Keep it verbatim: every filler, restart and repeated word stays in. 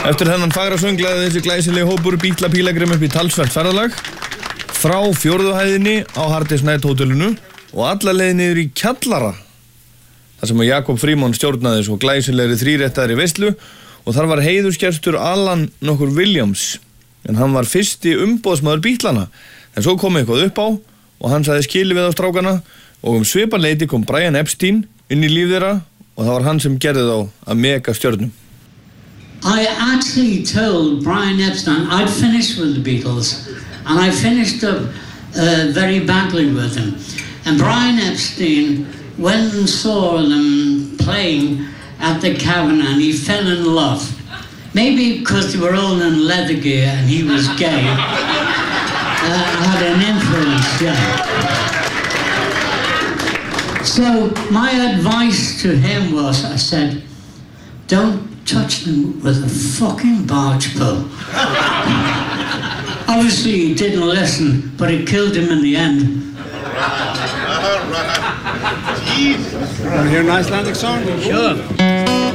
Eftir þennan fagra söng lagði þessi glæsilegi hópur Bítla Pílagrim upp í talsvert ferðalag frá fjórðu hæðinni á Hardis Night hótelinu og alla leið niður í kjallara þar sem Jakob Frímann stjórnaði svo glæsilegri þríréttaðri veislu og þar var heiðursgestur Alan nokkur Williams en hann var fyrsti umboðsmaður Bítlana en svo kom eitthvað upp á og hann sagði skilið við á strákana og um svipan leiti kom Brian Epstein inn í líf þeirra og það var hann sem gerði þá að mega stjörnum. I actually told Brian Epstein I'd finished with the Beatles and I finished up uh, very badly with them. And Brian Epstein went and saw them playing at the Cavern and he fell in love. Maybe because they were all in leather gear and he was gay. uh, had an influence, yeah. So my advice to him was, I said, don't touch them with a fucking barge pole. Obviously he didn't listen, but it killed him in the end. Want to hear an Icelandic song? Sure.